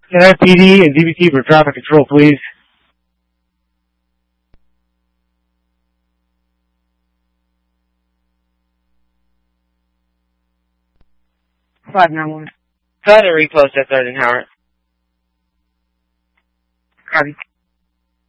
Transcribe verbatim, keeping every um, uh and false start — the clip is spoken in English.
Can I have P D and D B T for traffic control, please? five nine one. Try to repost at third and Howard. Copy.